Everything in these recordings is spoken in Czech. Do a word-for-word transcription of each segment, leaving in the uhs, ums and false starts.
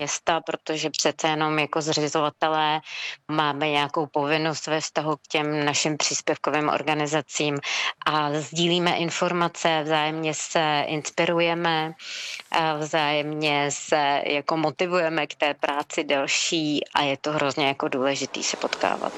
města, protože přece jenom jako zřizovatelé máme nějakou povinnost ve vztahu k těm našim příspěvkovým organizacím a sdílíme informace, vzájemně se inspirujeme, a vzájemně se jako motivujeme k té práci další a je to hrozně jako důležitý se potkávat.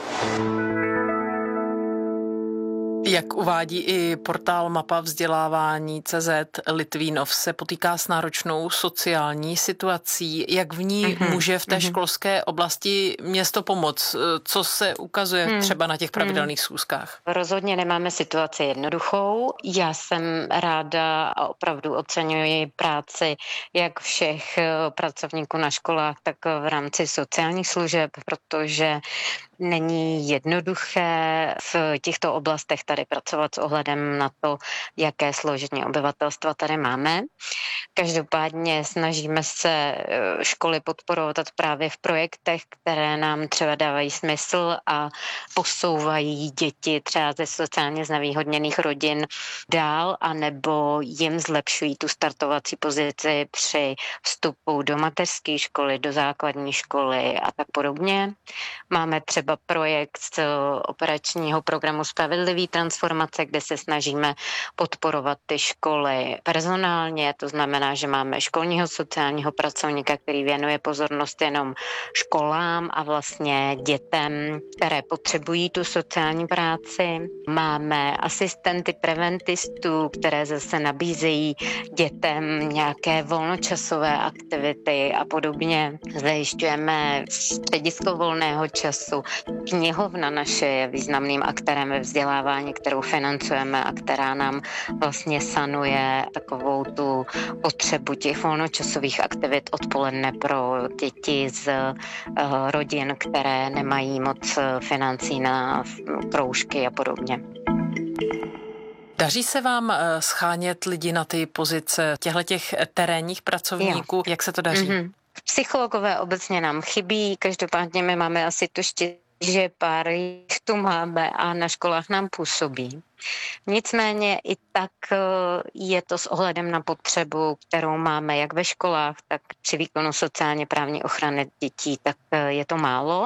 Jak uvádí i portál Mapa vzdělávání tečka cé zet, Litvínov se potýká s náročnou sociální situací. Jak v ní mm-hmm. může v té mm-hmm. školské oblasti město pomoct? Co se ukazuje mm. třeba na těch pravidelných mm. schůzkách? Rozhodně nemáme situaci jednoduchou. Já jsem ráda a opravdu oceňuji práci jak všech pracovníků na školách, tak v rámci sociálních služeb, protože není jednoduché v těchto oblastech tady pracovat s ohledem na to, jaké složení obyvatelstva tady máme. Každopádně snažíme se školy podporovat právě v projektech, které nám třeba dávají smysl a posouvají děti třeba ze sociálně znevýhodněných rodin dál, anebo jim zlepšují tu startovací pozici při vstupu do mateřské školy, do základní školy a tak podobně. Máme třeba projekt z operačního programu Spravedlivý transformace, kde se snažíme podporovat ty školy personálně, to znamená, že máme školního sociálního pracovníka, který věnuje pozornost jenom školám a vlastně dětem, které potřebují tu sociální práci. Máme asistenty preventistů, které zase nabízejí dětem nějaké volnočasové aktivity a podobně. Zajišťujeme středisko volného času. Knihovna naše je významným aktérem ve vzdělávání, kterou financujeme a která nám vlastně sanuje takovou tu potřebu těch volnočasových aktivit odpoledne pro děti z uh, rodin, které nemají moc financí na kroužky a podobně. Daří se vám schánět lidi na ty pozice těchto terénních pracovníků? Jo. Jak se to daří? Mm-hmm. Psychologové obecně nám chybí, každopádně my máme asi to štěstí, že pár jich tu máme a na školách nám působí. Nicméně i tak je to s ohledem na potřebu, kterou máme jak ve školách, tak při výkonu sociálně právní ochrany dětí, tak je to málo.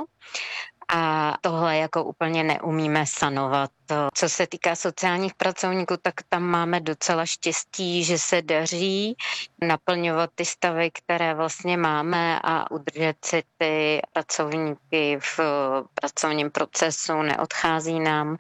A tohle jako úplně neumíme sanovat. Co se týká sociálních pracovníků, tak tam máme docela štěstí, že se daří naplňovat ty stavy, které vlastně máme a udržet si ty pracovníky v pracovním procesu, neodchází nám.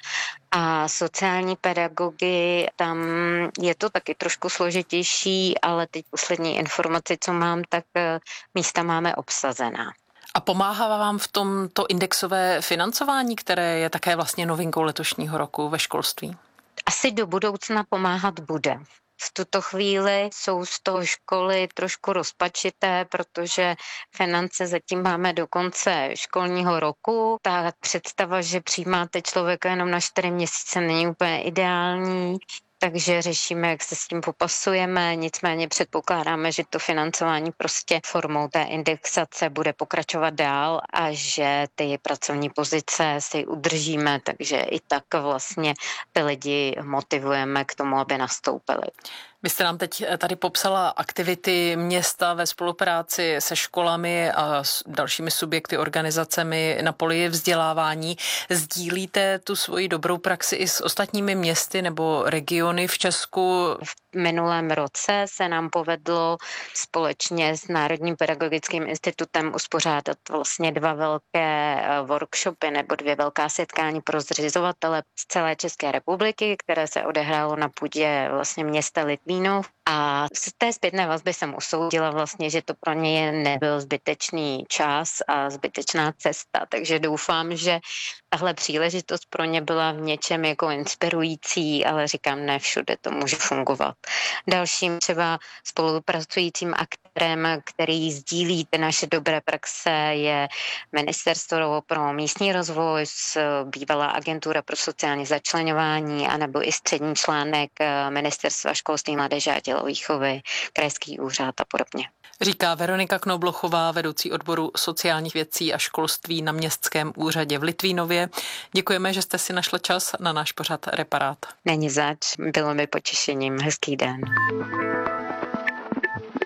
A sociální pedagogy, tam je to taky trošku složitější, ale teď poslední informace, co mám, tak místa máme obsazená. A pomáhá vám v tom to indexové financování, které je také vlastně novinkou letošního roku ve školství? Asi do budoucna pomáhat bude. V tuto chvíli jsou z toho školy trošku rozpačité, protože finance zatím máme do konce školního roku. Ta představa, že přijímáte člověka jenom na čtyři měsíce, není úplně ideální. Takže řešíme, jak se s tím popasujeme, nicméně předpokládáme, že to financování prostě formou té indexace bude pokračovat dál a že ty pracovní pozice si udržíme, takže i tak vlastně ty lidi motivujeme k tomu, aby nastoupili. Vy jste nám teď tady popsala aktivity města ve spolupráci se školami a s dalšími subjekty, organizacemi na poli vzdělávání. Sdílíte tu svoji dobrou praxi i s ostatními městy nebo regiony v Česku? V minulém roce se nám povedlo společně s Národním pedagogickým institutem uspořádat vlastně dva velké workshopy nebo dvě velká setkání pro zřizovatele z celé České republiky, které se odehrálo na půdě vlastně města Litvínov. A z té zpětné vazby jsem usoudila vlastně, že to pro ně nebyl zbytečný čas a zbytečná cesta, takže doufám, že tahle příležitost pro ně byla v něčem jako inspirující, ale říkám, ne všude to může fungovat. Dalším třeba spolupracujícím aktérem, který sdílí ty naše dobré praxe, je Ministerstvo pro místní rozvoj, bývalá agentura pro sociální začleňování, anebo i střední článek Ministerstva školství, mládeže a tělovýchovy, krajský úřad a podobně. Říká Veronika Knoblochová, vedoucí odboru sociálních věcí a školství na Městském úřadě v Litvínově. Děkujeme, že jste si našla čas na náš pořad Reparát. Není zač, bylo mi potěšením. Hezký den.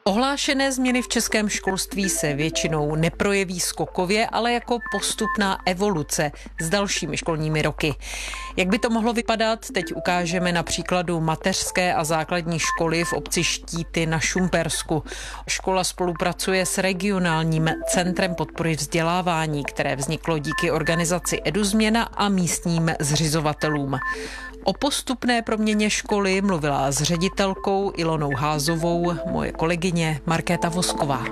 Ohlášené změny v českém školství se většinou neprojeví skokově, ale jako postupná evoluce s dalšími školními roky. Jak by to mohlo vypadat, teď ukážeme na příkladu mateřské a základní školy v obci Štíty na Šumpersku. Škola spolupracuje s regionálním centrem podpory vzdělávání, které vzniklo díky organizaci EduZměna a místním zřizovatelům. O postupné proměně školy mluvila s ředitelkou Ilonou Házovou moje kolegyně Markéta Vosková.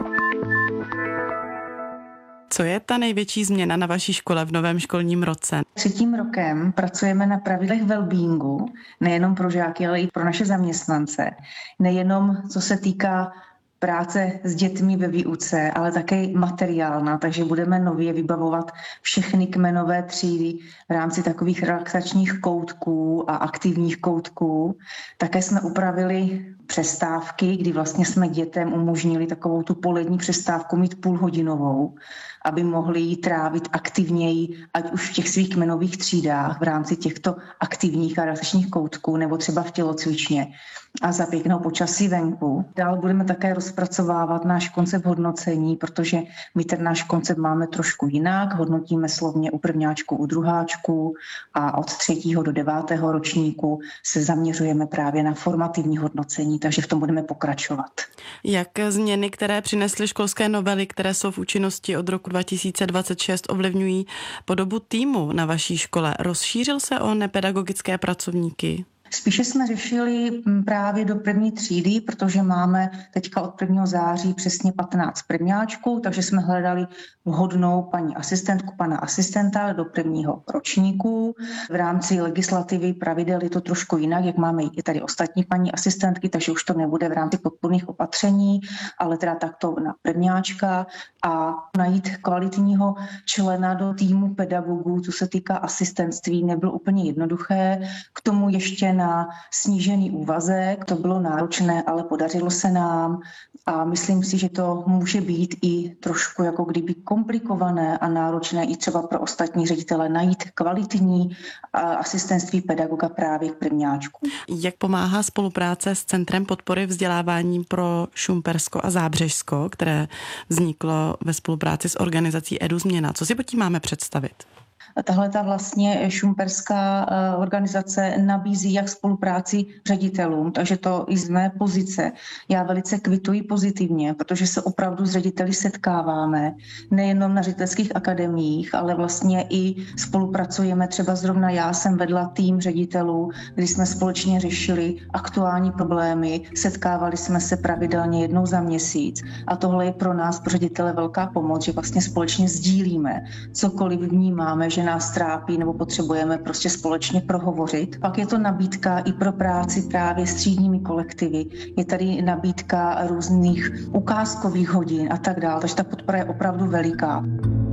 Co je ta největší změna na vaší škole v novém školním roce? Třetím rokem pracujeme na pravidlech wellbeingu, nejenom pro žáky, ale i pro naše zaměstnance. Nejenom co se týká práce s dětmi ve výuce, ale také materiálna, takže budeme nově vybavovat všechny kmenové třídy v rámci takových relaxačních koutků a aktivních koutků. Také jsme upravili přestávky, kdy vlastně jsme dětem umožnili takovou tu polední přestávku mít půlhodinovou, aby mohli ji trávit aktivněji, ať už v těch svých kmenových třídách v rámci těchto aktivních a relaxačních koutků nebo třeba v tělocvičně a za pěkného počasí venku. Dál budeme také rozpracovávat náš koncept hodnocení, protože my ten náš koncept máme trošku jinak. Hodnotíme slovně u prvňáčku, u druháčku a od třetího do devátého ročníku se zaměřujeme právě na formativní hodnocení, takže v tom budeme pokračovat. Jak změny, které přinesly školské novely, které jsou v účinnosti od roku dva tisíce dvacet šest, ovlivňují podobu týmu na vaší škole? Rozšířil se o nepedagogické pracovníky? Spíše jsme řešili právě do první třídy, protože máme teďka od prvního září přesně patnáct prvňáčků, takže jsme hledali vhodnou paní asistentku, pana asistenta do prvního ročníku. V rámci legislativy pravidel je to trošku jinak, jak máme i tady ostatní paní asistentky, takže už to nebude v rámci podpůrných opatření, ale teda takto na prvňáčka a najít kvalitního člena do týmu pedagogů, co se týká asistentství, nebylo úplně jednoduché. K tomu ještě na snížený úvazek, to bylo náročné, ale podařilo se nám a myslím si, že to může být i trošku jako kdyby komplikované a náročné i třeba pro ostatní ředitele najít kvalitní asistentství pedagoga právě k prvňáčku. Jak pomáhá spolupráce s Centrem podpory vzdělávání pro Šumpersko a Zábřežsko, které vzniklo ve spolupráci s organizací EduZměna? Co si pod tím máme představit? Tahle ta vlastně šumperská organizace nabízí jak spolupráci ředitelům, takže to i z mé pozice. Já velice kvituji pozitivně, protože se opravdu s řediteli setkáváme, nejenom na ředitelských akademiích, ale vlastně i spolupracujeme. Třeba zrovna já jsem vedla tým ředitelů, kdy jsme společně řešili aktuální problémy, setkávali jsme se pravidelně jednou za měsíc a tohle je pro nás, pro ředitele, velká pomoc, že vlastně společně sdílíme, cokoliv vnímáme, že nás trápí nebo potřebujeme prostě společně prohovořit. Pak je to nabídka i pro práci právě s třídními kolektivy. Je tady nabídka různých ukázkových hodin a tak dále, takže ta podpora je opravdu veliká.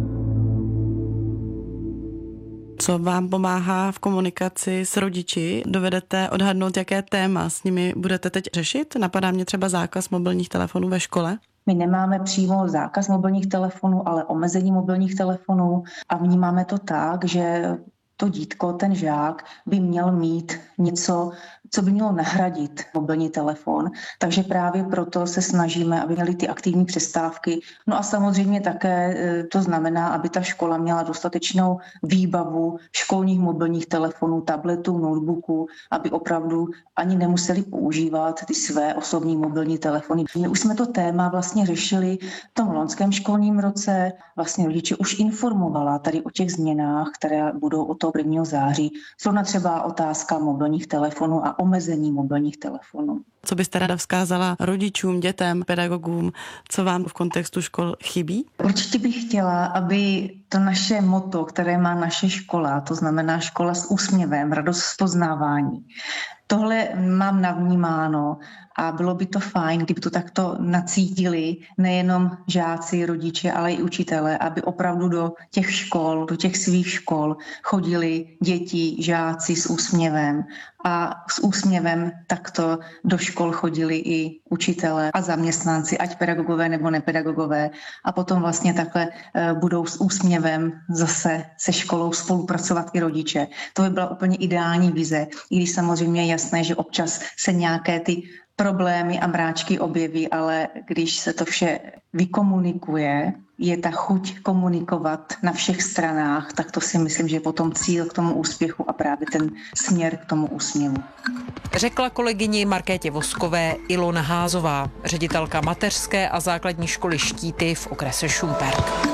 Co vám pomáhá v komunikaci s rodiči? Dovedete odhadnout, jaké téma s nimi budete teď řešit? Napadá mě třeba zákaz mobilních telefonů ve škole? My nemáme přímo zákaz mobilních telefonů, ale omezení mobilních telefonů a vnímáme to tak, že to dítko, ten žák by měl mít něco, co by mělo nahradit mobilní telefon. Takže právě proto se snažíme, aby měli ty aktivní přestávky. No a samozřejmě také to znamená, aby ta škola měla dostatečnou výbavu školních mobilních telefonů, tabletů, notebooků, aby opravdu ani nemuseli používat ty své osobní mobilní telefony. My už jsme to téma vlastně řešili v tom loňském školním roce. Vlastně rodiče už informovala tady o těch změnách, které budou od toho prvního září. Zrovna třeba otázka mobilních telefonů a omezení mobilních telefonů. Co byste ráda vzkázala rodičům, dětem, pedagogům, co vám v kontextu škol chybí? Určitě bych chtěla, aby to naše motto, které má naše škola, to znamená škola s úsměvem, radost z poznávání. Tohle mám navnímáno a bylo by to fajn, kdyby to takto nacítili nejenom žáci, rodiče, ale i učitelé, aby opravdu do těch škol, do těch svých škol chodili děti, žáci s úsměvem a s úsměvem takto do škol chodili i učitelé a zaměstnanci, ať pedagogové nebo nepedagogové a potom vlastně takhle budou s úsměvem zase se školou spolupracovat i rodiče. To by byla úplně ideální vize, i když samozřejmě je jasné, že občas se nějaké ty problémy a mráčky objeví, ale když se to vše vykomunikuje, je ta chuť komunikovat na všech stranách, tak to si myslím, že je potom cíl k tomu úspěchu a právě ten směr k tomu úsměvu. Řekla kolegyni Markétě Voskové Ilona Házová, ředitelka mateřské a základní školy Štíty v okrese Šumperk.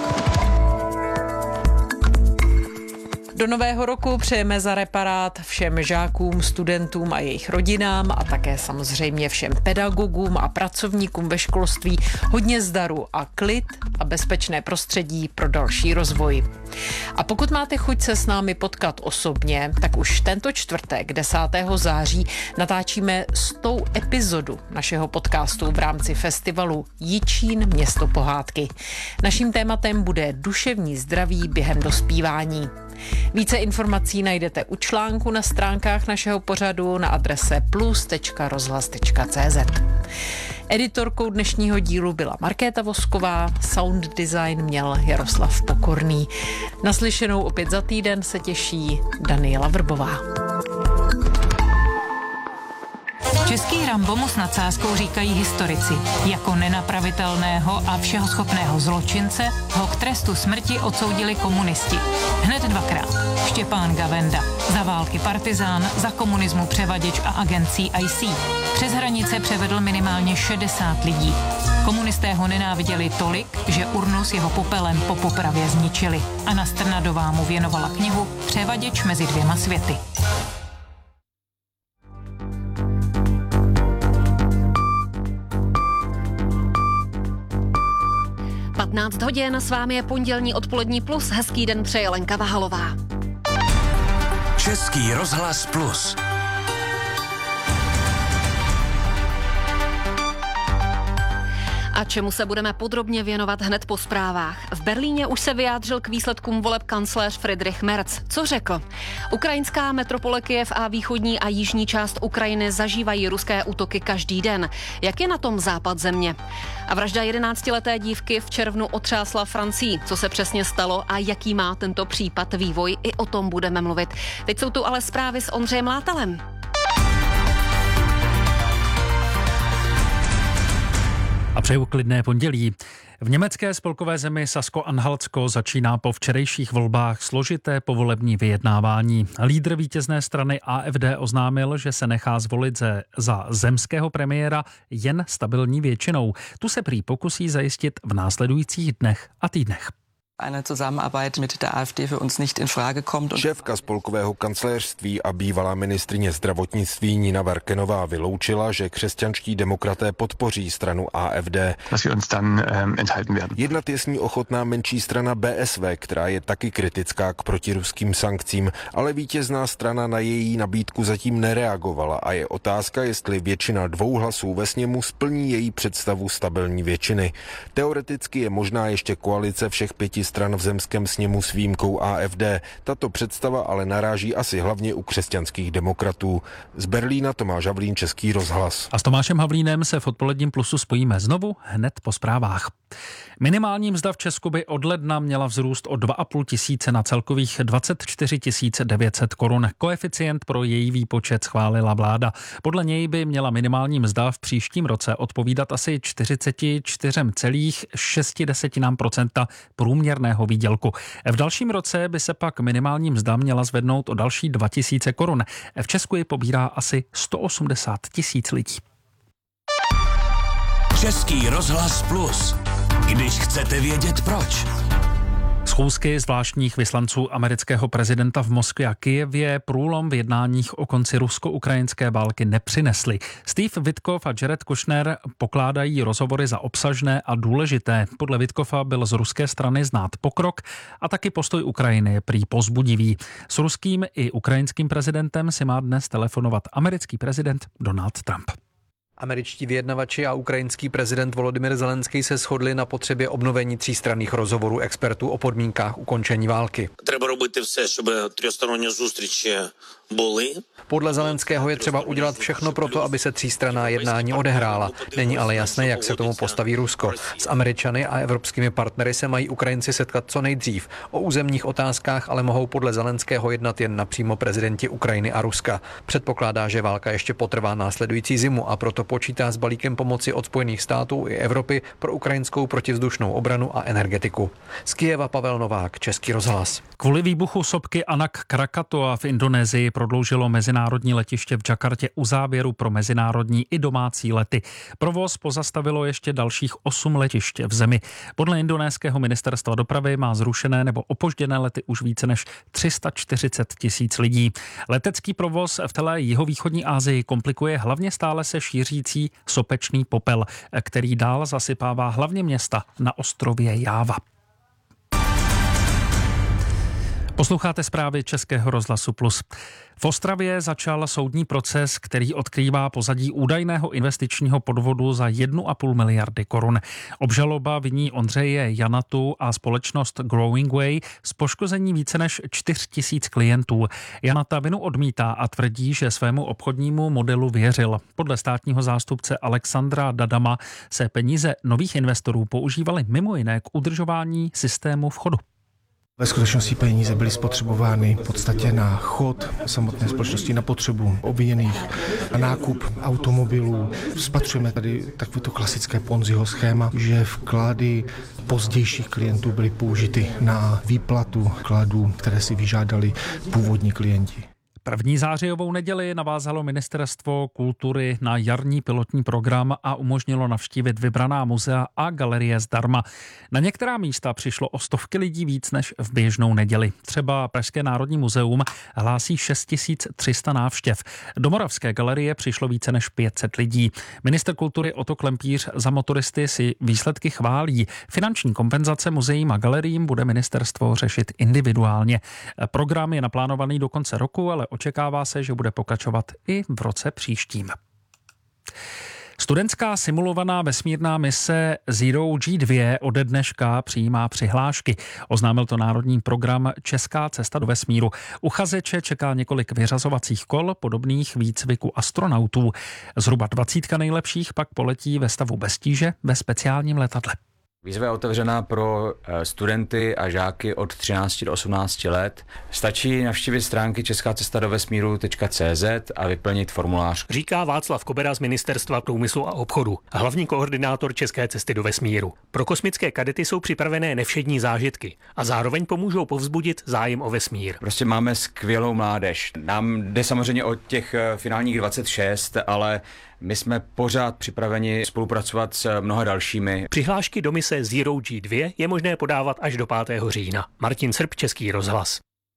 Do nového roku přejeme za Reparát všem žákům, studentům a jejich rodinám a také samozřejmě všem pedagogům a pracovníkům ve školství hodně zdaru a klid a bezpečné prostředí pro další rozvoj. A pokud máte chuť se s námi potkat osobně, tak už tento čtvrtek, desátého září, natáčíme stou epizodu našeho podcastu v rámci festivalu Jičín město pohádky. Naším tématem bude duševní zdraví během dospívání. Více informací najdete u článku na stránkách našeho pořadu na adrese plus tečka rozhlas tečka cé zet. Editorkou dnešního dílu byla Markéta Vosková, sound design měl Jaroslav Pokorný. Naslyšenou opět za týden se těší Daniela Vrbová. Český Rambo mu s nadsázkou říkají historici. Jako nenapravitelného a všehoschopného zločince ho k trestu smrti odsoudili komunisti. Hned dvakrát. Štěpán Gavenda. Za války partizán, za komunismu převaděč a agent C I C. Přes hranice převedl minimálně šedesát lidí. Komunisté ho nenáviděli tolik, že urnu s jeho popelem po popravě zničili. Anna Strnadová mu věnovala knihu Převaděč mezi dvěma světy. patnáct hodin, s vámi je pondělní odpolední plus. Hezký den přeje Lenka Vahalová. Český rozhlas plus. A čemu se budeme podrobně věnovat hned po zprávách. V Berlíně už se vyjádřil k výsledkům voleb kancléř Friedrich Merz. Co řekl? Ukrajinská metropole Kyjev a východní a jižní část Ukrajiny zažívají ruské útoky každý den. Jak je na tom západ země? A vražda jedenáctileté dívky v červnu otřásla Francii. Co se přesně stalo a jaký má tento případ vývoj? I o tom budeme mluvit. Teď jsou tu ale zprávy s Ondřejem Látalem. A přeju klidné pondělí. V německé spolkové zemi Sasko-Anhaltsko začíná po včerejších volbách složité povolební vyjednávání. Lídr vítězné strany A F D oznámil, že se nechá zvolit ze, za zemského premiéra jen stabilní většinou. Tu se prý pokusí zajistit v následujících dnech a týdnech. Eine Zusammenarbeit mit der A F D für uns nicht in Frage kommt. Šéfka spolkového kancléřství a bývalá ministryně zdravotnictví Nina Verkenová vyloučila, že křesťanští demokraté podpoří stranu A F D. Dass wir uns dann ähm, enthalten werden. Jednat je s ní ochotná menší strana B S V, která je taky kritická k protiruským sankcím, ale vítězná strana na její nabídku zatím nereagovala a je otázka, jestli většina dvou hlasů ve sněmu splní její představu stabilní většiny. Teoreticky je možná ještě koalice všech pěti stran v zemském sněmu s výjimkou A F D. Tato představa ale naráží asi hlavně u křesťanských demokratů. Z Berlína Tomáš Havlín, Český rozhlas. A s Tomášem Havlínem se v odpoledním plusu spojíme znovu hned po zprávách. Minimální mzda v Česku by od ledna měla vzrůst o dva a půl tisíce na celkových dvacet čtyři tisíc devět set korun. Koeficient pro její výpočet schválila vláda. Podle něj by měla minimální mzda v příštím roce odpovídat asi čtyřicet čtyři celá šest procenta průměrného výdělku. V dalším roce by se pak minimální mzda měla zvednout o další dva tisíce korun. V Česku ji pobírá asi sto osmdesát tisíc lidí. Český rozhlas plus. Když chcete vědět proč. Schůzky zvláštních vyslanců amerického prezidenta v Moskvě a Kyjevě průlom v jednáních o konci rusko-ukrajinské války nepřinesly. Steve Witkoff a Jared Kushner pokládají rozhovory za obsažné a důležité. Podle Witkoffa byl z ruské strany znát pokrok a taky postoj Ukrajiny je prý povzbudivý. S ruským i ukrajinským prezidentem si má dnes telefonovat americký prezident Donald Trump. Američtí vyjednavači a ukrajinský prezident Volodymyr Zelenský se shodli na potřebě obnovení třístranných rozhovorů expertů o podmínkách ukončení války. Треба робити все, щоб тристоронні зустрічі Podle Zelenského je třeba udělat všechno pro to, aby se třístranná jednání odehrála. Není ale jasné, jak se k tomu postaví Rusko. S Američany a evropskými partnery se mají Ukrajinci setkat co nejdřív. O územních otázkách ale mohou podle Zelenského jednat jen napřímo prezidenti Ukrajiny a Ruska. Předpokládá, že válka ještě potrvá následující zimu a proto počítá s balíkem pomoci od Spojených států i Evropy pro ukrajinskou protivzdušnou obranu a energetiku. Z Kyjeva Pavel Novák, Český rozhlas. Kvůli výbuchu sopky Anak Krakatoa v Indonésii prodloužilo mezinárodní letiště v Jakartě uzávěru pro mezinárodní i domácí lety. Provoz pozastavilo ještě dalších osm letišť v zemi. Podle indonéského ministerstva dopravy má zrušené nebo opožděné lety už více než tři sta čtyřicet tisíc lidí. Letecký provoz v celé jihovýchodní Asii komplikuje hlavně stále se šířící sopečný popel, který dál zasypává hlavně města na ostrově Jáva. Posloucháte zprávy Českého rozhlasu Plus. V Ostravě začal soudní proces, který odkrývá pozadí údajného investičního podvodu za jednu a půl miliardy korun. Obžaloba viní Ondřeje Janatu a společnost Growing Way z poškození více než čtyři tisíce klientů. Janata vinu odmítá a tvrdí, že svému obchodnímu modelu věřil. Podle státního zástupce Alexandra Dadama se peníze nových investorů používaly mimo jiné k udržování systému v chodu. Ve skutečnosti peníze byly spotřebovány v podstatě na chod samotné společnosti, na potřebu obviněných, na nákup automobilů. Spatřujeme tady takovéto klasické Ponziho schéma, že vklady pozdějších klientů byly použity na výplatu vkladů, které si vyžádali původní klienti. První zářijovou neděli navázalo Ministerstvo kultury na jarní pilotní program a umožnilo navštívit vybraná muzea a galerie zdarma. Na některá místa přišlo o stovky lidí víc než v běžnou neděli. Třeba Pražské národní muzeum hlásí šest tisíc tři sta návštěv. Do Moravské galerie přišlo více než pět set lidí. Ministr kultury Otto Klempíř za motoristy si výsledky chválí. Finanční kompenzace muzeím a galeriím bude ministerstvo řešit individuálně. Program je naplánovaný do konce roku, ale očekává se, že bude pokračovat i v roce příštím. Studentská simulovaná vesmírná mise Zero G dva ode dneška přijímá přihlášky. Oznámil to národní program Česká cesta do vesmíru. Uchazeče čeká několik vyřazovacích kol podobných výcviku astronautů. Zhruba dvacítka nejlepších pak poletí ve stavu bez tíže ve speciálním letadle. Výzva je otevřená pro studenty a žáky od třinácti do osmnácti let. Stačí navštívit stránky česká cesta do vesmíru tečka cé zet a vyplnit formulář. Říká Václav Kobera z Ministerstva průmyslu a obchodu, hlavní koordinátor České cesty do vesmíru. Pro kosmické kadety jsou připravené nevšední zážitky a zároveň pomůžou povzbudit zájem o vesmír. Prostě máme skvělou mládež. Nám jde samozřejmě o těch finálních dvacet šest, ale my jsme pořád připraveni spolupracovat s mnoha dalšími. Přihlášky do mise Zero G dva je možné podávat až do pátého října. Martin Srb, Český rozhlas.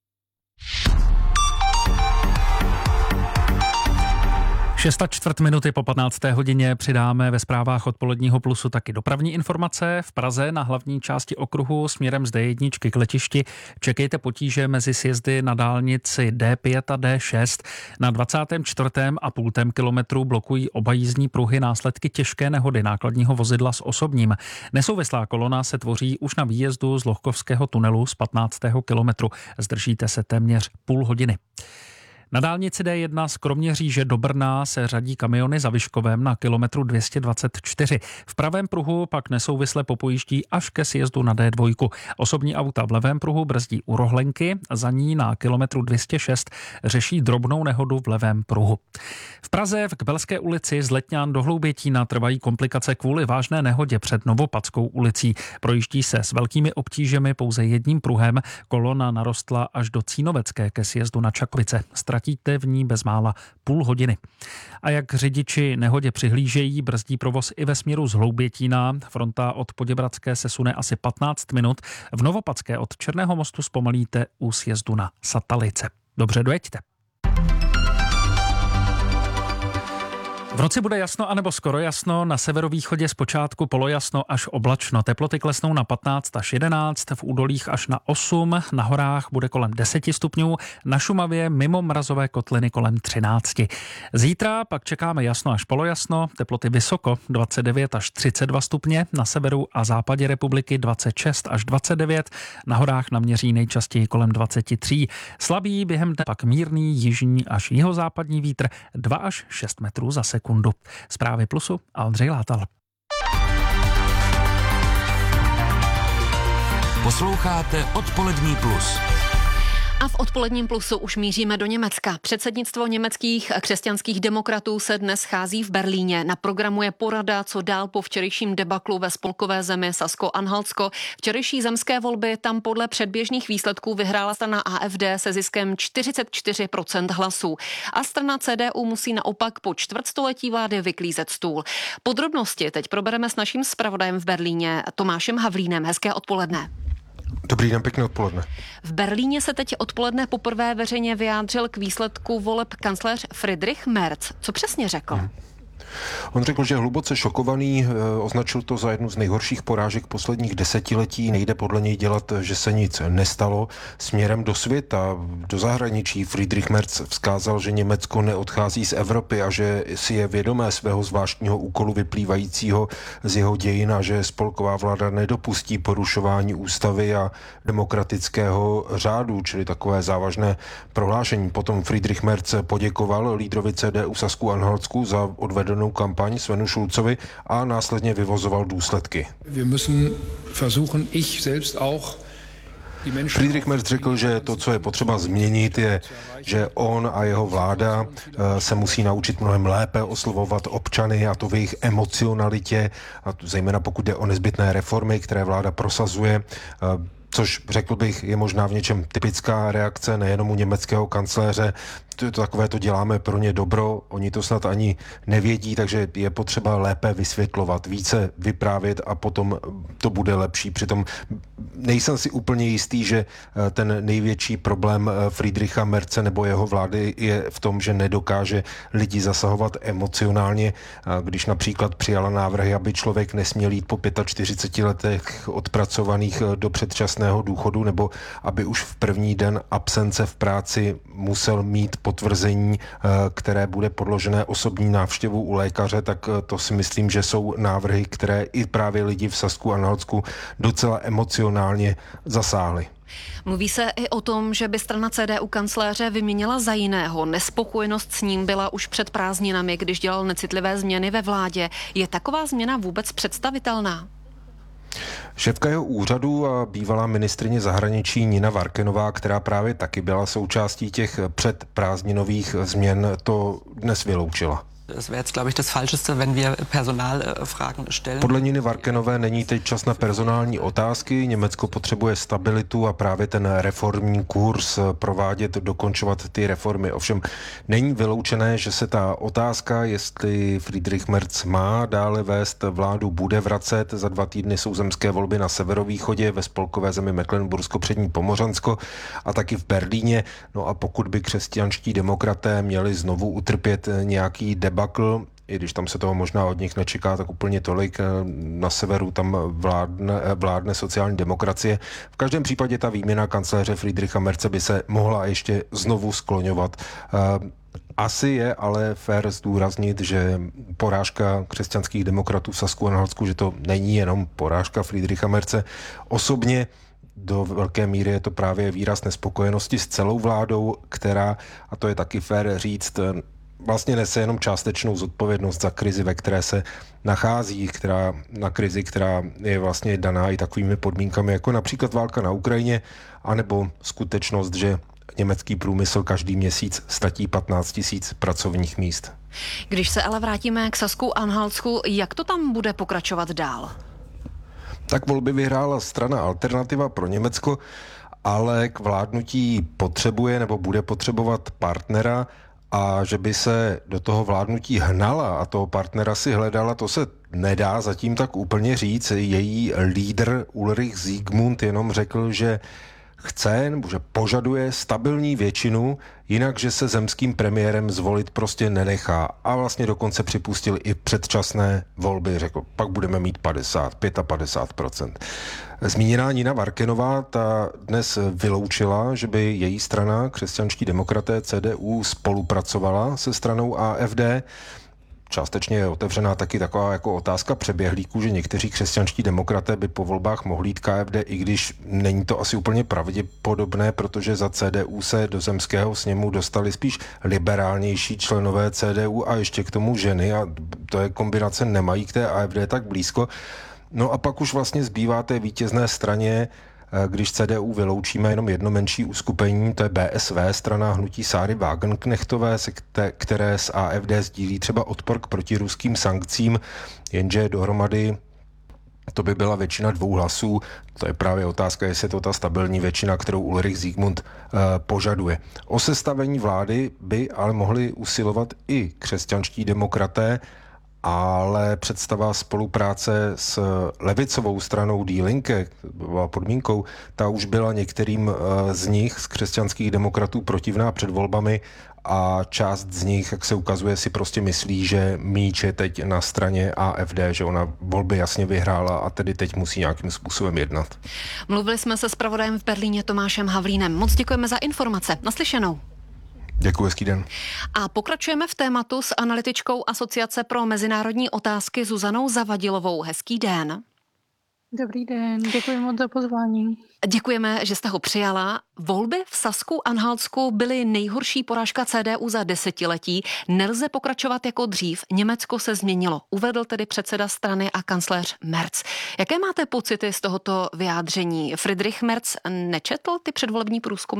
šest a čtvrt minuty po patnácté hodině přidáme ve zprávách odpoledního Plusu taky dopravní informace. V Praze na hlavní části okruhu směrem z D jedna k letišti čekejte potíže mezi sjezdy na dálnici D pět a D šest. Na dvacátém čtvrtém a půltém kilometru blokují oba jízdní pruhy následky těžké nehody nákladního vozidla s osobním. Nesouvislá kolona se tvoří už na výjezdu z Lohkovského tunelu z patnáctého kilometru. Zdržíte se téměř půl hodiny. Na dálnici D jedna z Kroměříže do Brna se řadí kamiony za Vyškovem na kilometru dvě stě dvacet čtyři. V pravém pruhu pak nesouvisle popojíždí až ke sjezdu na D dva. Osobní auta v levém pruhu brzdí u Rohlenky, za ní na kilometru dvě stě šest řeší drobnou nehodu v levém pruhu. V Praze v Kbelské ulici z Letňan do Hloubětína trvají komplikace kvůli vážné nehodě před Novopadskou ulicí. Projíždí se s velkými obtížemi pouze jedním pruhem, kolona narostla až do Cínovecké ke sjezdu na Čakovice. Ztratíte v ní bezmála půl hodiny. A jak řidiči nehodě přihlížejí, brzdí provoz i ve směru z Hloubětína. Fronta od Poděbradské se sune asi patnáct minut. V Novopadské od Černého mostu zpomalíte u sjezdu na Satalice. Dobře, dojeďte. V noci bude jasno anebo skoro jasno, na severovýchodě zpočátku polojasno až oblačno. Teploty klesnou na patnáct až jedenáct, v údolích až na osm, na horách bude kolem deset stupňů, na Šumavě mimo mrazové kotliny kolem třináct. Zítra pak čekáme jasno až polojasno, teploty vysoko dvacet devět až třicet dva stupně, na severu a západě republiky dvacet šest až dvacet devět, na horách naměří nejčastěji kolem dvacet tři. Slabý během dne pak mírný jižní až jihozápadní vítr dva až šest metrů za sekundu. Zprávy Plusu a Ondřej Látal. Posloucháte Odpolední plus. A v Odpoledním plusu už míříme do Německa. Předsednictvo německých křesťanských demokratů se dnes schází v Berlíně. Na programu je porada, co dál po včerejším debaklu ve spolkové zemi Sasko-Anhaltsko. Včerejší zemské volby tam podle předběžných výsledků vyhrála strana A F D se ziskem čtyřicet čtyři procent hlasů. A strana C D U musí naopak po čtvrtstoletí vlády vyklízet stůl. Podrobnosti teď probereme s naším zpravodajem v Berlíně Tomášem Havlínem. Hezké odpoledne. Dobrý den, pěkné odpoledne. V Berlíně se teď odpoledne poprvé veřejně vyjádřil k výsledku voleb kancléř Friedrich Merz. Co přesně řekl? Hmm. On řekl, že je hluboce šokovaný, označil to za jednu z nejhorších porážek posledních desetiletí. Nejde podle něj dělat, že se nic nestalo. Směrem do světa, do zahraničí Friedrich Merz vzkázal, že Německo neodchází z Evropy a že si je vědomé svého zvláštního úkolu vyplývajícího z jeho dějin a že spolková vláda nedopustí porušování ústavy a demokratického řádu, čili takové závažné prohlášení. Potom Friedrich Merz poděkoval lídrovi C D U v Sasku-Anhaltsku za odvedenou kampaň Svenu Schulzovi a následně vyvozoval důsledky. Friedrich Merz řekl, že to, co je potřeba změnit, je, že on a jeho vláda se musí naučit mnohem lépe oslovovat občany, a to v jejich emocionalitě, a zejména pokud jde o nezbytné reformy, které vláda prosazuje, což řekl bych je možná v něčem typická reakce nejenom u německého kancléře. To, to takové to děláme pro ně dobro, oni to snad ani nevědí, takže je potřeba lépe vysvětlovat, více vyprávět a potom to bude lepší. Přitom nejsem si úplně jistý, že ten největší problém Friedricha Merze nebo jeho vlády je v tom, že nedokáže lidi zasahovat emocionálně, když například přijala návrhy, aby člověk nesměl jít po čtyřiceti pěti letech odpracovaných do předčasného důchodu, nebo aby už v první den absence v práci musel mít potvrzení, které bude podložené osobní návštěvou u lékaře, tak to si myslím, že jsou návrhy, které i právě lidi v Sasku-Anhaltsku docela emocionálně zasáhly. Mluví se i o tom, že by strana C D U kancléře vyměnila za jiného. Nespokojenost s ním byla už před prázdninami, když dělal necitlivé změny ve vládě. Je taková změna vůbec představitelná? Šéfka jeho úřadu a bývalá ministryně zahraničí Nina Varkenová, která právě taky byla součástí těch předprázdninových změn, to dnes vyloučila. Podle Niny Varkenové není teď čas na personální otázky. Německo potřebuje stabilitu a právě ten reformní kurz provádět, dokončovat ty reformy. Ovšem není vyloučené, že se ta otázka, jestli Friedrich Merz má dále vést vládu, bude vracet. Za dva týdny jsou zemské volby na severovýchodě, ve spolkové zemi Mecklenbursko-Přední Pomořansko a taky v Berlíně. No a pokud by křesťanští demokraté měli znovu utrpět nějaký debakl, i když tam se toho možná od nich nečeká tak úplně tolik, na severu tam vládne, vládne sociální demokracie. V každém případě ta výměna kancléře Friedricha Merze by se mohla ještě znovu skloňovat. Asi je ale fér zdůraznit, že porážka křesťanských demokratů v Sasku-Anhaltsku, že to není jenom porážka Friedricha Merze. Osobně do velké míry je to právě výraz nespokojenosti s celou vládou, která, a to je taky fér říct, vlastně nese jenom částečnou zodpovědnost za krizi, ve které se nachází, která, na krizi, která je vlastně daná i takovými podmínkami, jako například válka na Ukrajině, anebo skutečnost, že německý průmysl každý měsíc ztratí patnáct tisíc pracovních míst. Když se ale vrátíme k Sasku-Anhaltsku, jak to tam bude pokračovat dál? Tak volby vyhrála strana Alternativa pro Německo, ale k vládnutí potřebuje nebo bude potřebovat partnera, a že by se do toho vládnutí hnala a toho partnera si hledala, to se nedá zatím tak úplně říct. Její lídr Ulrich Siegmund jenom řekl, že chce nebo že požaduje stabilní většinu, jinak, že se zemským premiérem zvolit prostě nenechá. A vlastně dokonce připustil i předčasné volby. Řekl, pak budeme mít padesát, padesát pět procent. Zmíněná Nina Varkenová ta dnes vyloučila, že by její strana, křesťanští demokraté C D U, spolupracovala se stranou A F D. Částečně je otevřená taky taková jako otázka přeběhlíků, že někteří křesťanští demokraté by po volbách mohli jít K F D, i když není to asi úplně pravděpodobné, protože za C D U se do zemského sněmu dostali spíš liberálnější členové C D U a ještě k tomu ženy a to je kombinace, nemají k té A F D tak blízko. No a pak už vlastně zbývá té vítězné straně, když C D U vyloučíme jenom jedno menší uskupení, to je B S V, strana hnutí Sáry Wagenknechtové, které s A F D sdílí třeba odpor k protiruským sankcím, jenže dohromady to by byla většina dvou hlasů. To je právě otázka, jestli je to ta stabilní většina, kterou Ulrich Siegmund uh, požaduje. O sestavení vlády by ale mohli usilovat i křesťanští demokraté, ale představa spolupráce s levicovou stranou Die Linke, byla podmínkou, ta už byla některým z nich, z křesťanských demokratů, protivná před volbami a část z nich, jak se ukazuje, si prostě myslí, že míč je teď na straně A F D, že ona volby jasně vyhrála a tedy teď musí nějakým způsobem jednat. Mluvili jsme se zpravodajem v Berlíně Tomášem Havlínem. Moc děkujeme za informace. Naslyšenou. Děkuji, hezký den. A pokračujeme v tématu s analytičkou Asociace pro mezinárodní otázky Zuzanou Zavadilovou. Hezký den. Dobrý den, děkuji moc za pozvání. Děkujeme, že jste ho přijala. Volby v Sasku-Anhaltsku byly nejhorší porážka C D U za desetiletí. Nelze pokračovat jako dřív. Německo se změnilo. Uvedl tedy předseda strany a kancléř Merz. Jaké máte pocity z tohoto vyjádření? Friedrich Merz nečetl ty předvolební průzkumy?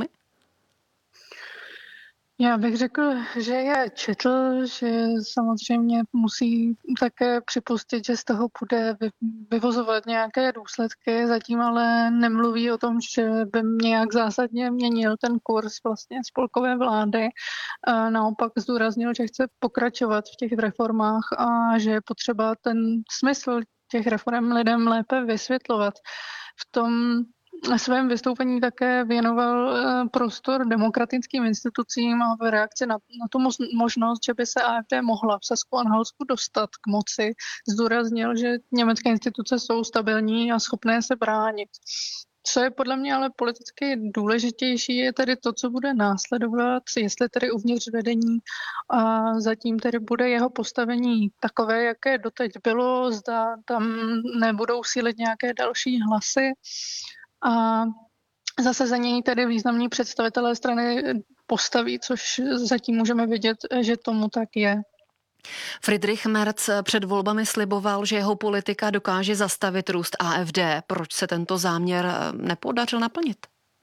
Já bych řekl, že je četl, že samozřejmě musí také připustit, že z toho bude vyvozovat nějaké důsledky, zatím ale nemluví o tom, že by nějak zásadně měnil ten kurz vlastně spolkové vlády. A naopak zdůraznil, že chce pokračovat v těch reformách a že je potřeba ten smysl těch reform lidem lépe vysvětlovat. V tom Na svém vystoupení také věnoval prostor demokratickým institucím a v reakci na, na tu možnost, že by se A F D mohla v Sasku-Anhaltsku dostat k moci, zdůraznil, že německé instituce jsou stabilní a schopné se bránit. Co je podle mě ale politicky důležitější, je tedy to, co bude následovat, jestli tedy uvnitř vedení a zatím tedy bude jeho postavení takové, jaké doteď bylo, zda tam nebudou sílit nějaké další hlasy. A zase za něj tedy významní představitelé strany postaví, což zatím můžeme vidět, že tomu tak je. Friedrich Merz před volbami sliboval, že jeho politika dokáže zastavit růst A F D. Proč se tento záměr nepodařil naplnit?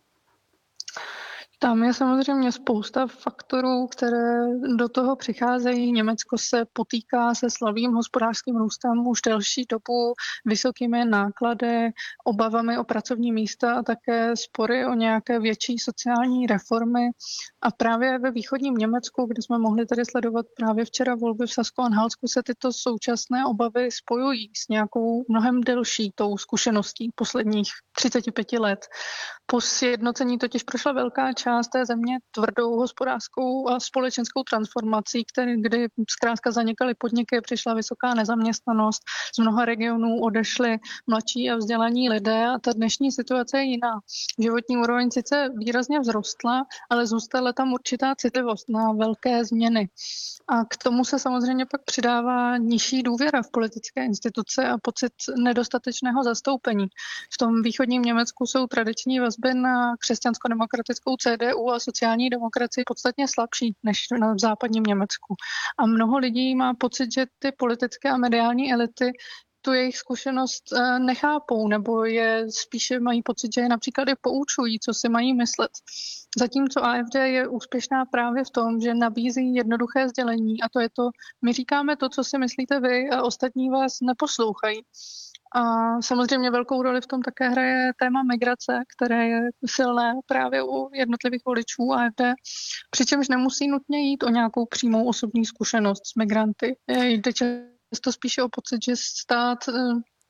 Tam je samozřejmě spousta faktorů, které do toho přicházejí. Německo se potýká se slabým hospodářským růstem už delší dobu, vysokými náklady, obavami o pracovní místa a také spory o nějaké větší sociální reformy. A právě ve východním Německu, kde jsme mohli tady sledovat právě včera volby v Sasku-Anhaltsku, se tyto současné obavy spojují s nějakou mnohem delší tou zkušeností posledních třicet pět let. Po sjednocení totiž prošla velká část té země tvrdou hospodářskou a společenskou transformací, který, kdy zkrátka zanikaly podniky, přišla vysoká nezaměstnanost, z mnoha regionů odešli mladší a vzdělaní lidé a ta dnešní situace je jiná. Životní úroveň sice výrazně vzrostla, ale zůstala tam určitá citlivost na velké změny. A k tomu se samozřejmě pak přidává nižší důvěra v politické instituce a pocit nedostatečného zastoupení. V tom východním Německu jsou tradiční vazby na křesťansko-demokratickou C D U a sociální demokracii podstatně slabší než na západním Německu. A mnoho lidí má pocit, že ty politické a mediální elity tu jejich zkušenost nechápou, nebo je spíše mají pocit, že je například i poučují, co si mají myslet. Zatímco A F D je úspěšná právě v tom, že nabízí jednoduché sdělení a to je to, my říkáme to, co si myslíte vy a ostatní vás neposlouchají. A samozřejmě velkou roli v tom také hraje téma migrace, které je silné právě u jednotlivých voličů A F D, přičemž nemusí nutně jít o nějakou přímou osobní zkušenost s migranty. Jde často spíše o pocit, že stát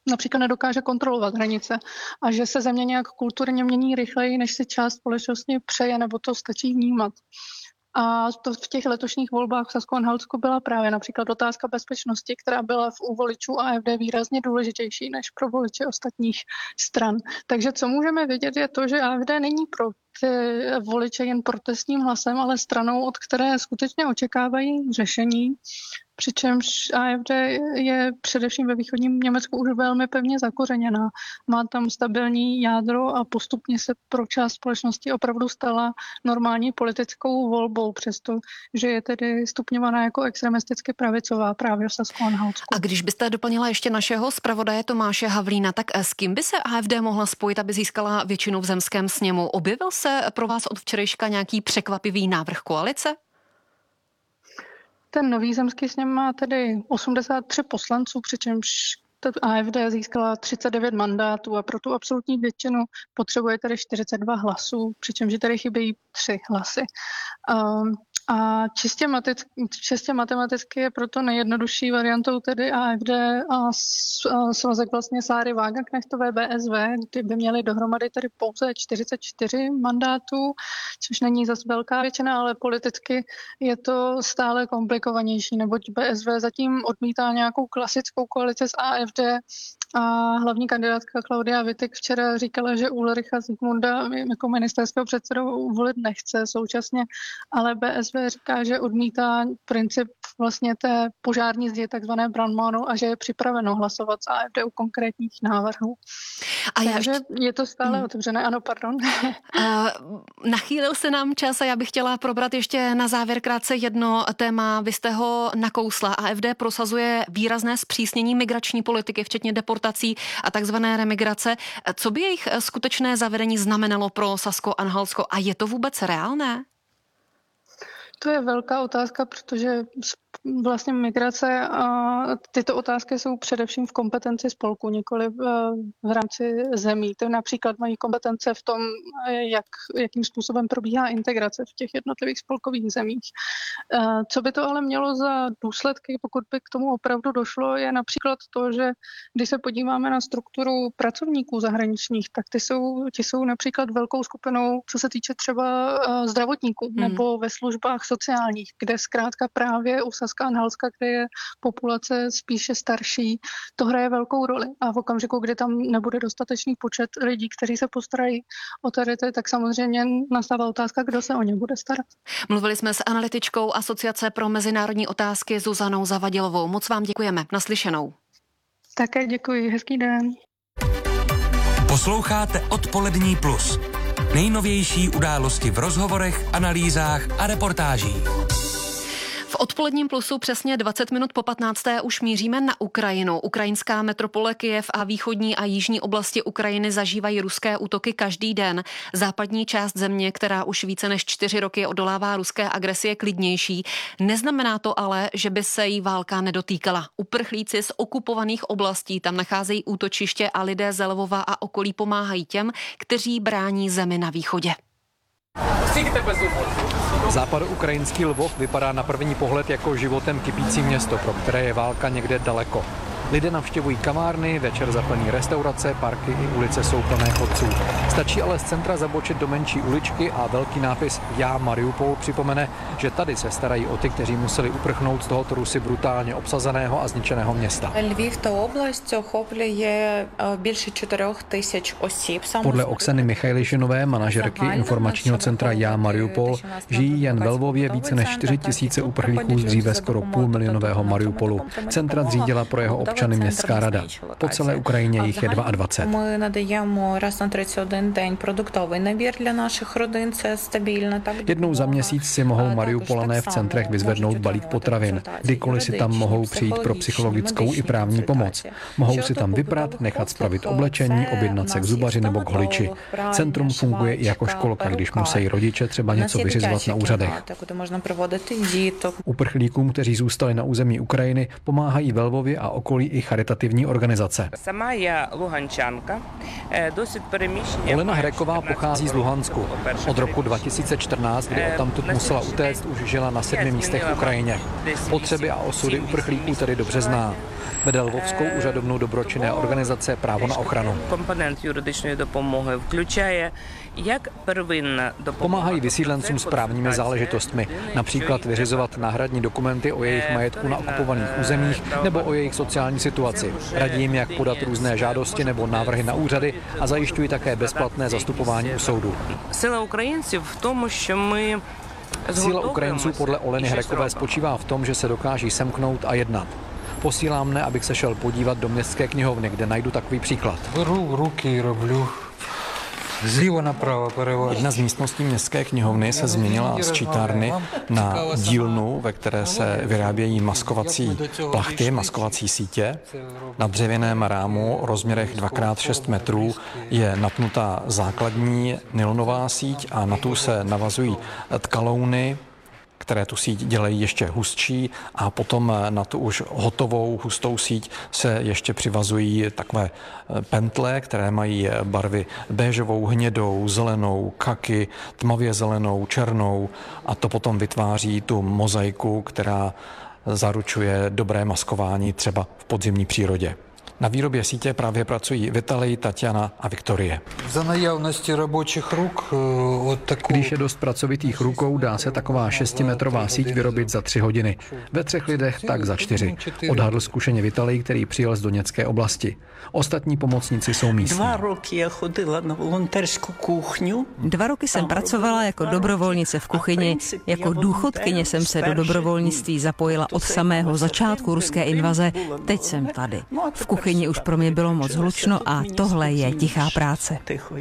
například nedokáže kontrolovat hranice a že se země nějak kulturně mění rychleji, než si část společnosti přeje, nebo to stačí vnímat. A to v těch letošních volbách v Sasku-Anhaltsku byla právě například otázka bezpečnosti, která byla v u voličů A F D výrazně důležitější než pro voliče ostatních stran. Takže co můžeme vidět je to, že A F D není pro ty voliče jen protestním hlasem, ale stranou, od které skutečně očekávají řešení. Přičemž A F D je především ve východním Německu už velmi pevně zakořeněná. Má tam stabilní jádro a postupně se pro část společnosti opravdu stala normální politickou volbou, přestože je tedy stupňovaná jako extremisticky pravicová právě v Sasku-Anhaltsku. A když byste doplnila ještě našeho zpravodaje Tomáše Havlína, tak s kým by se A F D mohla spojit, aby získala většinu v zemském sněmu? Objevil se pro vás od včerejška nějaký překvapivý návrh koalice? Ten nový zemský sněm má tedy osmdesát tři poslanců, přičemž A F D získala třicet devět mandátů a pro tu absolutní většinu potřebuje tedy čtyřicet dva hlasů, přičemž tady chybějí tři hlasy. Um, A čistě, matic, čistě matematicky je proto nejjednodušší variantou tedy A F D a svazek vlastně Sáry Wagenknechtové B S V, kdy by měli dohromady tedy pouze čtyřicet čtyři mandátů, což není zas velká většina, ale politicky je to stále komplikovanější, neboť B S V zatím odmítá nějakou klasickou koalici s A F D a hlavní kandidátka Klaudia Wittig včera říkala, že Ulricha Zikmunda jako ministerského předsedu volit nechce současně, ale B S V říká, že odmítá princip vlastně té požární zdi, takzvané brandmanu, a že je připraveno hlasovat s A F D u konkrétních návrhů. A Takže já... je to stále hmm. otevřené. Ano, pardon. Uh, nachýlil se nám čas a já bych chtěla probrat ještě na závěr krátce jedno téma. Vy jste ho nakousla. A F D prosazuje výrazné zpřísnění migrační politiky, včetně deportací a takzvané remigrace. Co by jejich skutečné zavedení znamenalo pro Sasko-Anhaltsko a je to vůbec reálné? To je velká otázka, protože vlastně migrace a tyto otázky jsou především v kompetenci spolku, nikoli v, v rámci zemí. To například mají kompetence v tom, jak, jakým způsobem probíhá integrace v těch jednotlivých spolkových zemích. Co by to ale mělo za důsledky, pokud by k tomu opravdu došlo, je například to, že když se podíváme na strukturu pracovníků zahraničních, tak ty jsou, ty jsou například velkou skupinou, co se týče třeba zdravotníků hmm. nebo ve službách sociálních, kde zkrátka právě u Saska-Anhaltska, kde je populace spíše starší, to hraje velkou roli. A v okamžiku, kdy tam nebude dostatečný počet lidí, kteří se postarají o tady, tak samozřejmě nastává otázka, kdo se o ně bude starat. Mluvili jsme s analytičkou Asociace pro mezinárodní otázky Zuzanou Zavadilovou. Moc vám děkujeme. Naslyšenou. Také děkuji. Hezký den. Posloucháte Odpolední plus. Nejnovější události v rozhovorech, analýzách a reportážích. V Odpoledním plusu přesně dvacet minut po patnácté už míříme na Ukrajinu. Ukrajinská metropole Kyjev a východní a jižní oblasti Ukrajiny zažívají ruské útoky každý den. Západní část země, která už více než čtyři roky odolává ruské agresi, je klidnější. Neznamená to ale, že by se jí válka nedotýkala. Uprchlíci z okupovaných oblastí tam nacházejí útočiště a lidé z Lvova a okolí pomáhají těm, kteří brání zemi na východě. Západoukrajinský Lvov vypadá na první pohled jako životem kypící město, pro které je válka někde daleko. Lidé navštěvují kavárny, večer zaplní restaurace, parky i ulice jsou plné chodců. Stačí ale z centra zabočit do menší uličky a velký nápis Já Mariupol připomene, že tady se starají o ty, kteří museli uprchnout z tohoto Rusy brutálně obsazeného a zničeného města. Lviv ta oblast охоплює більше čtyři tisíce osіб. Podle Oksany Michajlišinové, manažerky informačního centra Já Mariupol, žijí jen ve Lvově více než čtyři tisíce uprchlíků z dříve skoro půlmilionového Mariupolu. Centra zřídila pro jeho občany městská rada. Po celé Ukrajině jich je dvacet dva. My nadáváme raz na třicet jeden den produktový nabír dla našich rodin, to je stabilní. Jednou za měsíc si mohou Mariupolané v centrech vyzvednout balík potravin. Kdykoliv si tam mohou přijít pro psychologickou i právní pomoc. Mohou si tam vyprat, nechat spravit oblečení, objednat se k zubaři nebo k holiči. Centrum funguje i jako školka, když musí rodiče třeba něco vyřizovat na úřadech. Uprchlíkům, kteří zůstali na území Ukrajiny, pomáhají ve Lvově a okolí i charitativní organizace. Olena Hreková pochází z Luhansku. Od roku dva tisíce čtrnáct, kdy odtamtud musela utéct, už žila na sedmi místech v Ukrajině. Potřeby a osudy uprchlíků tedy dobře zná. Vede Lvovskou úřadovnu dobročinné organizace Právo na ochranu. Komponent juridичної допомоги включає jak první Pomáhají vysídlencům s právními záležitostmi, například vyřizovat náhradní dokumenty o jejich majetku na okupovaných územích nebo o jejich sociální situaci. Radí jim, jak podat různé žádosti nebo návrhy na úřady a zajišťují také bezplatné zastupování u soudu. Síla Ukrajinců v tom, že my Síla Ukrajinců podle Oleny Hrekové spočívá v tom, že se dokáží semknout a jednat. Posílám mne, abych se šel podívat do městské knihovny, kde najdu takový příklad. Беру руки і роблю зліва направо перевожу. Jedna z místností městské knihovny se změnila z čítárny na dílnu, ve které se vyrábějí maskovací plachty, maskovací sítě. Na dřevěném rámu o rozměrech dva krát šest metrů je napnutá základní nylonová síť a na tu se navazují tkalouny, které tu síť dělají ještě hustší, a potom na tu už hotovou hustou síť se ještě přivazují takové pentle, které mají barvy béžovou, hnědou, zelenou, kaky, tmavě zelenou, černou, a to potom vytváří tu mozaiku, která zaručuje dobré maskování třeba v podzimní přírodě. Na výrobě sítě právě pracují Vitalij, Tatiana a Viktorie. Za najavnosti robočích ruk od takovou... Když je dost pracovitých rukou, dá se taková šestimetrová síť vyrobit za tři hodiny. Ve třech lidech tak za čtyři. Odhadl zkušeně Vitalij, který přijel z Doněcké oblasti. Ostatní pomocníci jsou místní. Dva roky já chodila na volonterskou kuchňu. Dva roky jsem pracovala jako dobrovolnice v kuchyni. Jako důchodkyně jsem se do dobrovolnictví zapojila od samého začátku ruské invaze. Teď jsem tady. V kuchyni už pro mě bylo moc hlučno a tohle je tichá práce.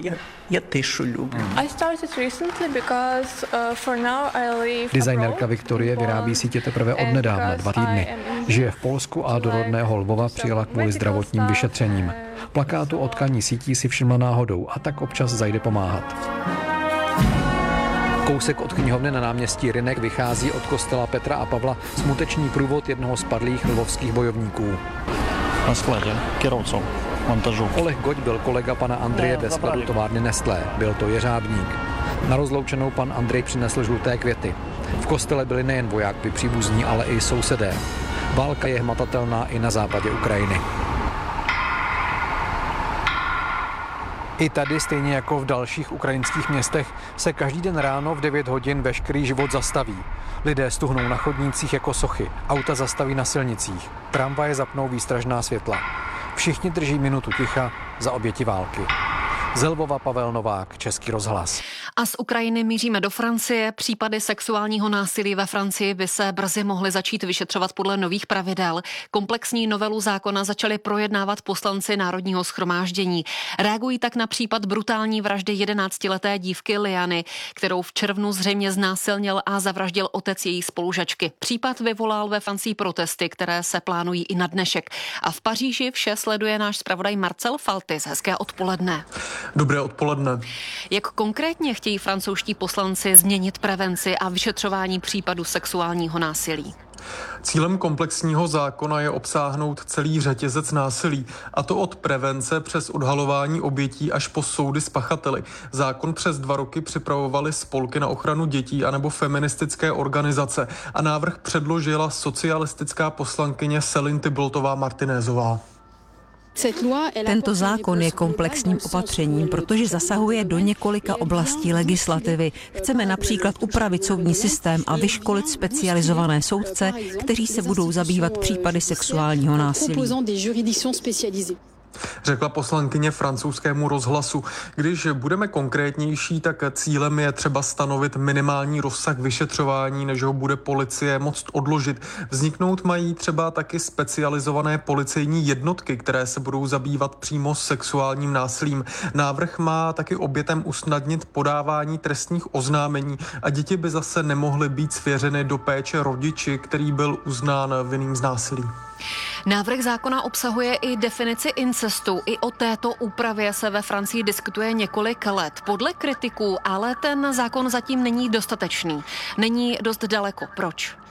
Designerka Viktorie vyrábí sítě teprve od nedávna, dva týdny. Žije v Polsku a do rodného Lvova přijela kvůli zdravotním vyšetřením. Plakátu o tkaní sítí si všimla náhodou a tak občas zajde pomáhat. Kousek od knihovny na náměstí Rynek vychází od kostela Petra a Pavla smuteční průvod jednoho z padlých lvovských bojovníků. Na skladě, kěroucou, montažu. Oleg Goď byl kolega pana Andreje ve skladu továrny Nestlé. Byl to jeřábník. Na rozloučenou pan Andrej přinesl žluté květy. V kostele byli nejen vojáci příbuzní, ale i sousedé. Válka je hmatatelná i na západě Ukrajiny. I tady, stejně jako v dalších ukrajinských městech, se každý den ráno v devět hodin veškerý život zastaví. Lidé stuhnou na chodnících jako sochy, auta zastaví na silnicích, tramvaje zapnou výstražná světla. Všichni drží minutu ticha za oběti války. Z Lvova Pavel Novák, Český rozhlas. A z Ukrajiny míříme do Francie. Případy sexuálního násilí ve Francii by se brzy mohly začít vyšetřovat podle nových pravidel. Komplexní novelu zákona začali projednávat poslanci Národního shromáždění. Reagují tak na případ brutální vraždy jedenáctileté dívky Liany, kterou v červnu zřejmě znásilnil a zavraždil otec její spolužačky. Případ vyvolal ve Francii protesty, které se plánují i na dnešek. A v Paříži vše sleduje náš zpravodaj Marcel Faltis. Hezké odpoledne. Dobré odpoledne. Jak konkrétně chtějí francouzští poslanci změnit prevenci a vyšetřování případů sexuálního násilí? Cílem komplexního zákona je obsáhnout celý řetězec násilí, a to od prevence přes odhalování obětí až po soudy s pachateli. Zákon přes dva roky připravovaly spolky na ochranu dětí anebo feministické organizace a návrh předložila socialistická poslankyně Céline Tyboltová Martinézová. Tento zákon je komplexním opatřením, protože zasahuje do několika oblastí legislativy. Chceme například upravit soudní systém a vyškolit specializované soudce, kteří se budou zabývat případy sexuálního násilí. Řekla poslankyně francouzskému rozhlasu. Když budeme konkrétnější, tak cílem je třeba stanovit minimální rozsah vyšetřování, než ho bude policie moct odložit. Vzniknout mají třeba taky specializované policejní jednotky, které se budou zabývat přímo sexuálním násilím. Návrh má taky obětem usnadnit podávání trestních oznámení a děti by zase nemohly být svěřeny do péče rodiči, který byl uznán vinným z násilí. Návrh zákona obsahuje i definici incestu. I o této úpravě se ve Francii diskutuje několik let. Podle kritiků ale ten zákon zatím není dostatečný. Není dost daleko. Proč?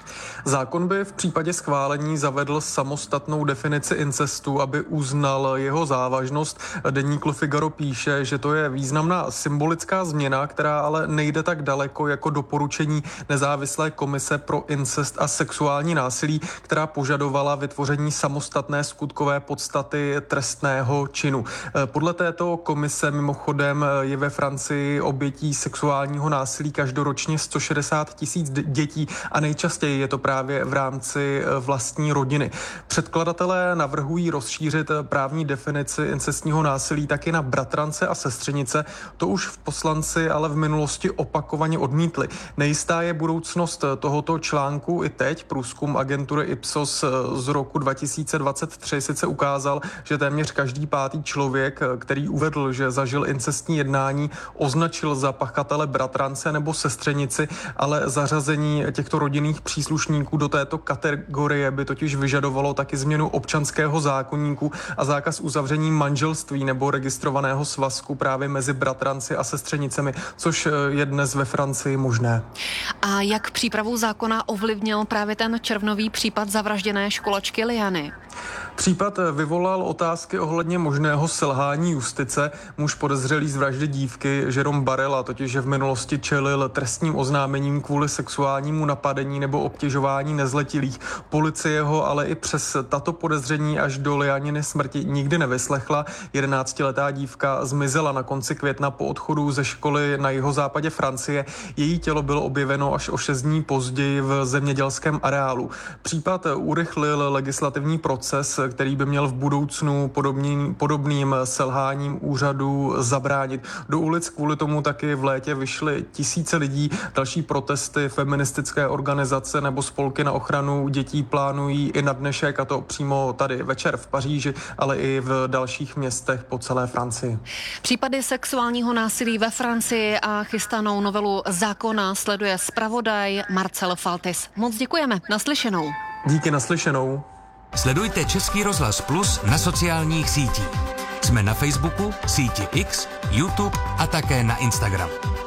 Zákon by v případě schválení zavedl samostatnou definici incestu, aby uznal jeho závažnost. Deník Le Figaro píše, že to je významná symbolická změna, která ale nejde tak daleko jako doporučení nezávislé komise pro incest a sexuální násilí, která požadovala vytvoření samostatné skutkové podstaty trestného činu. Podle této komise mimochodem je ve Francii obětí sexuálního násilí každoročně sto šedesát tisíc dětí a nejčastěji je to právě v rámci vlastní rodiny. Předkladatelé navrhují rozšířit právní definici incestního násilí taky na bratrance a sestřenice. To už v poslanci ale v minulosti opakovaně odmítli. Nejistá je budoucnost tohoto článku i teď. Průzkum agentury Ipsos z roku dva tisíce dvacet tři sice ukázal, že téměř každý pátý člověk, který uvedl, že zažil incestní jednání, označil za pachatele bratrance nebo sestřenici, ale zařazení těchto rodinných příslušníků do této kategorie by totiž vyžadovalo taky změnu občanského zákoníku a zákaz uzavření manželství nebo registrovaného svazku právě mezi bratranci a sestřenicemi, což je dnes ve Francii možné. A jak přípravu zákona ovlivnil právě ten červnový případ zavražděné školačky Liany? Případ vyvolal otázky ohledně možného selhání justice. Muž podezřelý z vraždy dívky Jérôme Barela totiž v minulosti čelil trestním oznámením kvůli sexuálnímu napadení nebo obtěžování nezletilých. Policie ho ale i přes tato podezření až do Lianiny smrti nikdy nevyslechla. jedenáctiletá dívka zmizela na konci května po odchodu ze školy na jihozápadě Francie. Její tělo bylo objeveno až o šest dní později v zemědělském areálu. Případ urychlil legislativní proces, který by měl v budoucnu podobným, podobným selháním úřadu zabránit. Do ulic kvůli tomu taky v létě vyšly tisíce lidí. Další protesty feministické organizace nebo spolky na ochranu dětí plánují i na dnešek, a to přímo tady večer v Paříži, ale i v dalších městech po celé Francii. Případy sexuálního násilí ve Francii a chystanou novelu zákona sleduje zpravodaj Marcel Faltis. Moc děkujeme. Naslyšenou. Díky, naslyšenou. Sledujte Český rozhlas Plus na sociálních sítích. Jsme na Facebooku, síti X, YouTube a také na Instagram.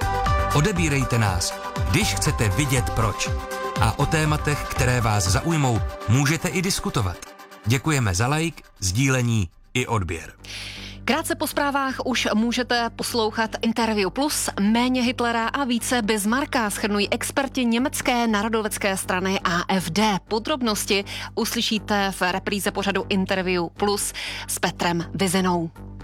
Odebírejte nás, když chcete vidět proč. A o tématech, které vás zaujmou, můžete i diskutovat. Děkujeme za like, sdílení i odběr. Krátce po zprávách už můžete poslouchat Interview Plus, méně Hitlera a více Bismarcka shrnují experti německé národovecké strany A F D. Podrobnosti uslyšíte v repríze pořadu Interview Plus s Petrem Vizinou.